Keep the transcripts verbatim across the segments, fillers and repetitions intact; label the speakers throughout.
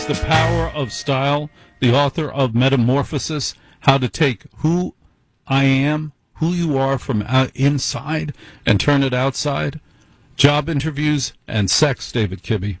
Speaker 1: The Power of Style, the author of Metamorphosis, How to Take Who I Am, Who You Are from out inside and turn it outside. Job interviews and sex, David Kibbe.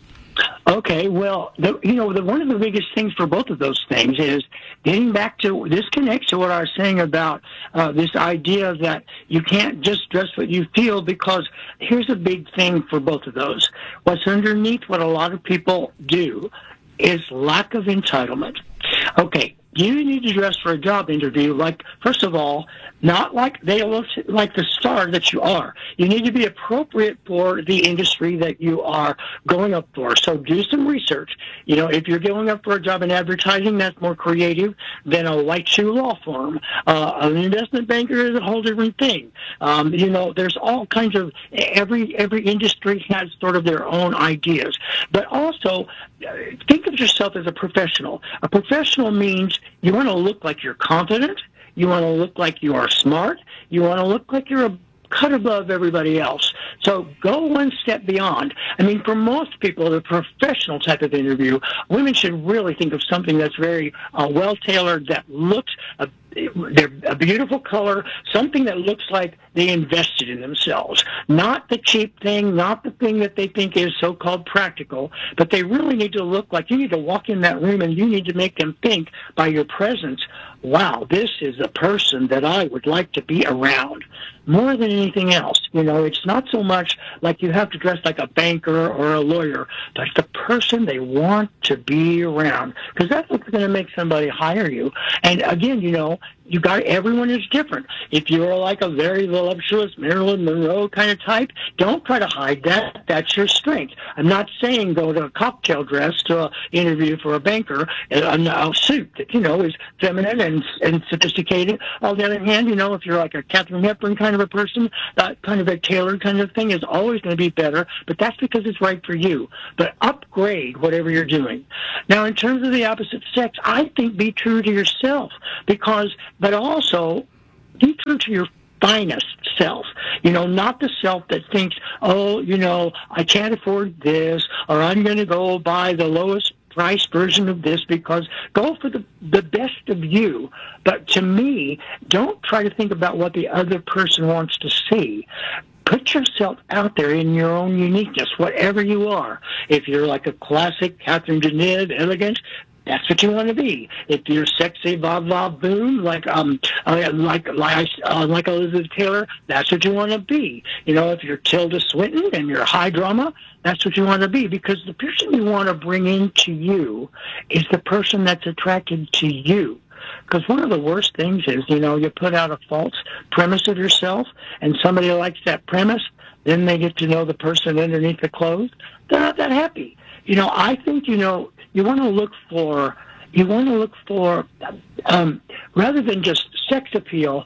Speaker 2: Okay, well, the, you know, the, one of the biggest things for both of those things is getting back to, this connects to what I was saying about uh, this idea that you can't just dress what you feel, because here's a big thing for both of those. What's underneath what a lot of people do is lack of entitlement. Okay, you need to dress for a job interview like, first of all, not like they look like the star that you are. You need to be appropriate for the industry that you are going up for. So do some research. You know, if you're going up for a job in advertising, that's more creative than a white shoe law firm. Uh, an investment banker is a whole different thing. Um, you know, there's all kinds of, every every industry has sort of their own ideas. But also, think of yourself as a professional. A professional means you want to look like you're confident. You want to look like you are smart. You want to look like you're a cut above everybody else. So go one step beyond. I mean, for most people, the professional type of interview, women should really think of something that's very uh, well-tailored, that looks a they're a beautiful color, something that looks like they invested in themselves. Not the cheap thing, not the thing that they think is so-called practical, but they really need to look like, you need to walk in that room and you need to make them think by your presence, wow, this is a person that I would like to be around. More than anything else, you know, it's not so much like you have to dress like a banker or a lawyer, but the person they want to be around, because that's what's going to make somebody hire you. And again, you know, you got, everyone is different. If you're like a very voluptuous Marilyn Monroe kind of type, don't try to hide that. That's your strength. I'm not saying go to a cocktail dress to an interview for a banker, a, a suit that, you know, is feminine and, and sophisticated. On the other hand, you know, if you're like a Katharine Hepburn kind of a person, that kind of a tailored kind of thing is always going to be better, but that's because it's right for you. But upgrade whatever you're doing. Now, in terms of the opposite sex, I think be true to yourself, because, but also be true to your finest self, you know, not the self that thinks, oh, you know, I can't afford this, or I'm going to go buy the lowest price version of this, because go for the, the best of you. But to me, don't try to think about what the other person wants to see. Put yourself out there in your own uniqueness, whatever you are. If you're like a classic Catherine Deneuve, elegant, that's what you want to be. If you're sexy, va va boom, like um, uh, like like uh, like Elizabeth Taylor, that's what you want to be. You know, if you're Tilda Swinton and you're high drama, that's what you want to be. Because the person you want to bring into you is the person that's attracted to you. Because one of the worst things is, you know, you put out a false premise of yourself, and somebody likes that premise, then they get to know the person underneath the clothes. They're not that happy. You know, I think, you know, you want to look for, you want to look for, um, rather than just sex appeal,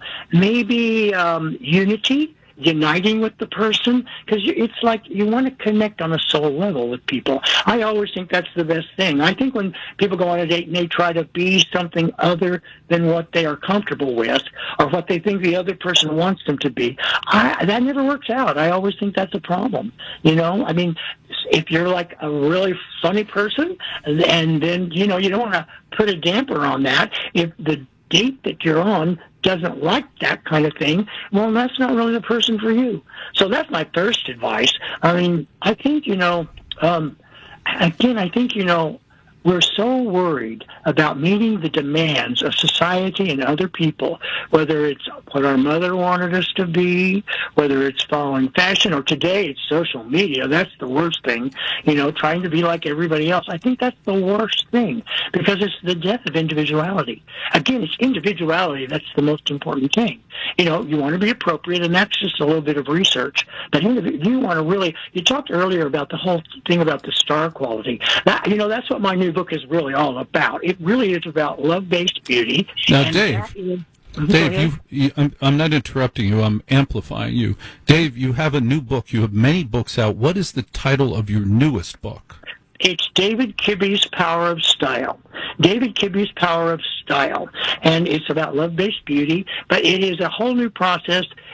Speaker 2: maybe um, unity, uniting with the person, because it's like you want to connect on a soul level with people. I always think that's the best thing. I think when people go on a date and they try to be something other than what they are comfortable with or what they think the other person wants them to be, I, that never works out. I always think that's a problem. You know, I mean, if you're like a really funny person, and then, you know, you don't want to put a damper on that. If the date that you're on doesn't like that kind of thing, well, that's not really the person for you. So that's my first advice. I mean, I think, you know, um, again, I think, you know, we're so worried about meeting the demands of society and other people, whether it's what our mother wanted us to be, whether it's following fashion, or today it's social media. That's the worst thing, you know, trying to be like everybody else. I think that's the worst thing, because it's the death of individuality. Again, it's individuality that's the most important thing. You know, you want to be appropriate, and that's just a little bit of research. But you want to really, you talked earlier about the whole thing about the star quality. That, you know, that's what my new book is really all about. It really is about love-based beauty.
Speaker 1: Now, Dave, is, Dave, you, you, I'm, I'm not interrupting you. I'm amplifying you. Dave, you have a new book. You have many books out. What is the title of your newest book?
Speaker 2: It's David Kibbe's Power of Style. David Kibbe's Power of Style. And it's about love-based beauty, but it is a whole new process.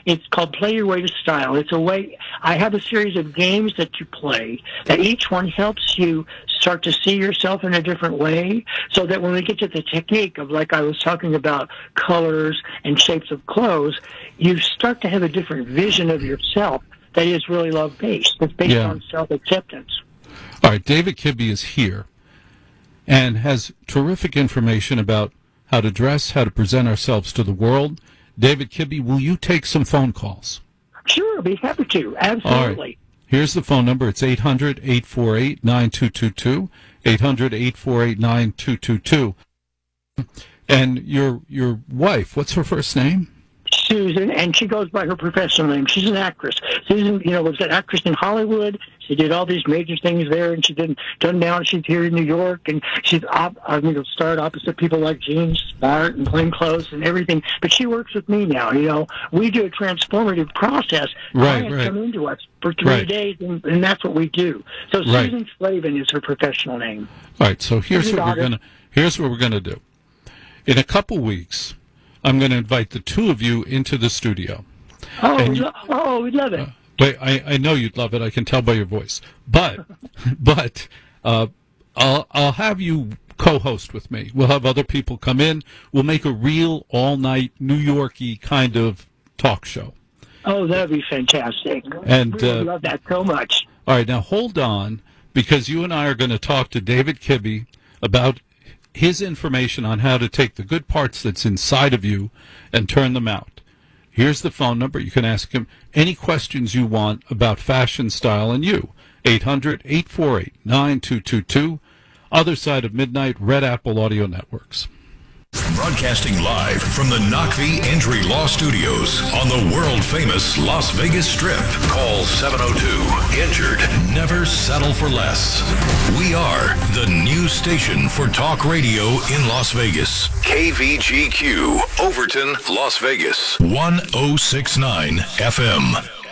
Speaker 2: It's called Play Your Way to Style. It's a way, I have a series of games that you play that each one helps you start to see yourself in a different way, so that when we get to the technique of, like I was talking about, colors and shapes of clothes, you start to have a different vision of yourself that is really love-based. It's based
Speaker 1: Yeah.
Speaker 2: on self-acceptance.
Speaker 1: All right, David Kibbe is here and has terrific information about how to dress, how to present ourselves to the world. David Kibbe, will you take some phone calls?
Speaker 2: Sure, I'd be happy to. Absolutely.
Speaker 1: All right. Here's the phone number. It's eight hundred, eight four eight, nine two two two, eight hundred, eight four eight, nine two two two. And your your wife, what's her first name?
Speaker 2: Susan, and she goes by her professional name. She's an actress. Susan, you know, was an actress in Hollywood. She did all these major things there, and she did done now. She's here in New York, and she's op, I mean, starred opposite people like Gene Smart and Plainclothes and everything. But she works with me now. You know, we do a transformative process.
Speaker 1: Right,
Speaker 2: Clients
Speaker 1: right.
Speaker 2: come into us for three
Speaker 1: Right.
Speaker 2: days, and, and that's what we do. So
Speaker 1: Right.
Speaker 2: Susan Slavin is her professional name.
Speaker 1: All right, so here's
Speaker 2: Susan
Speaker 1: what we're
Speaker 2: Goddard.
Speaker 1: gonna here's what we're gonna do. In a couple weeks, I'm going to invite the two of you into the studio.
Speaker 2: Oh,
Speaker 1: And
Speaker 2: we
Speaker 1: you-
Speaker 2: lo- oh, we love it.
Speaker 1: Wait, I, I know you'd love it. I can tell by your voice. But, but uh, I'll I'll have you co-host with me. We'll have other people come in. We'll make a real all-night New York-y kind of talk show.
Speaker 2: Oh, that'd be fantastic.
Speaker 1: And,
Speaker 2: we would
Speaker 1: uh,
Speaker 2: love that so much.
Speaker 1: All right, now hold on, because you and I are going to talk to David Kibbe about his information on how to take the good parts that's inside of you and turn them out. Here's the phone number. You can ask him any questions you want about fashion, style, and you. eight hundred, eight four eight, nine two two two. Other Side of Midnight, Red Apple Audio Networks.
Speaker 3: Broadcasting live from the Knockvie Entry Law Studios on the world-famous Las Vegas Strip. Call seven oh two, injured. Never settle for less. We are the new station for talk radio in Las Vegas. K V G Q, Overton, Las Vegas. one oh six point nine F M.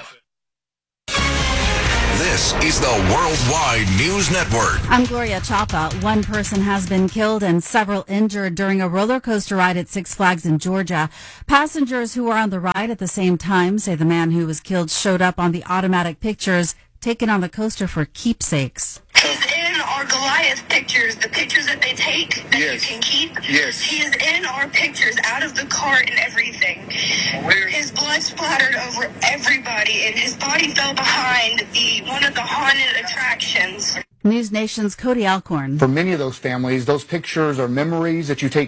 Speaker 3: This is the Worldwide News Network.
Speaker 4: I'm Gloria Chapa. One person has been killed and several injured during a roller coaster ride at Six Flags in Georgia. Passengers who were on the ride at the same time say the man who was killed showed up on the automatic pictures taken on the coaster for keepsakes.
Speaker 5: He's in our Goliath pictures, the pictures that they take that
Speaker 6: Yes.
Speaker 5: you can keep.
Speaker 6: Yes.
Speaker 5: He is in our pictures, out of the cart and everything.
Speaker 6: Where?
Speaker 5: His blood splattered over everybody, and his body fell behind the one of the haunted attractions.
Speaker 4: News Nation's Cody Alcorn.
Speaker 7: For many of those families, those pictures are memories that you take